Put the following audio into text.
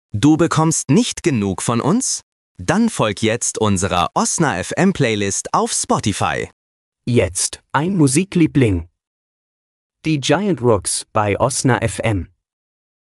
Du bekommst nicht genug von uns? Dann folg jetzt unserer Osna FM Playlist auf Spotify. Jetzt ein Musikliebling. Die Giant Rooks bei Osna FM.